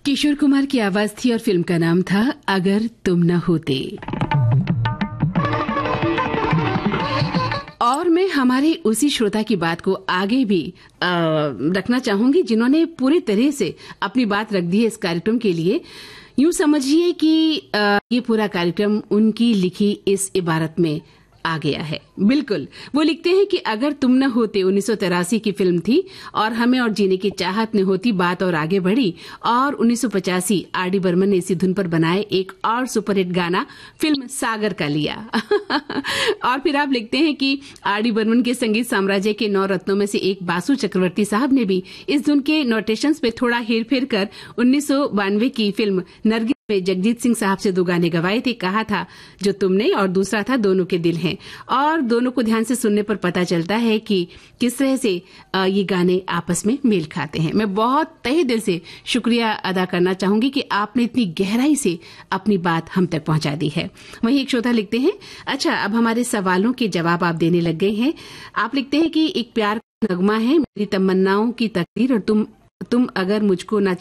किशोर कुमार की आवाज थी और फिल्म का नाम था अगर तुम न होते। और मैं हमारे उसी श्रोता की बात को आगे भी रखना चाहूंगी जिन्होंने पूरी तरह से अपनी बात रख दी है इस कार्यक्रम के लिए। यूं समझिए कि ये पूरा कार्यक्रम उनकी लिखी इस इबारत में आ गया है। बिल्कुल, वो लिखते हैं कि अगर तुम न होते 1983 की फिल्म थी और हमें और जीने की चाहत न होती, बात और आगे बढ़ी। और 1985 आर.डी. बर्मन ने इसी धुन पर बनाए एक और सुपरहिट गाना फिल्म सागर का लिया। और फिर आप लिखते हैं कि आर.डी. बर्मन के संगीत साम्राज्य के 9 रत्नों में से एक बासु चक्रवर्ती साहब ने भी इस धुन के नोटेशंस पे थोड़ा हेरफेर कर 1992 की फिल्म नरगिस में जगजीत सिंह साहब से 2 गाने गवाए थे। कहा था जो तुमने और दूसरा था दोनों के दिल हैं। और दोनों को ध्यान से सुनने पर पता चलता है कि किस तरह से ये गाने आपस में मेल खाते हैं। मैं बहुत तहे दिल से शुक्रिया अदा करना चाहूंगी कि आपने इतनी गहराई से अपनी बात हम तक पहुंचा दी है। वहीं एक श्रोता लिखते हैं, अच्छा अब हमारे सवालों के जवाब आप देने लग गए हैं। आप लिखते हैं कि एक प्यार का नगमा है, मेरी तमन्नाओं की तकदीर और तुम अगर मुझको न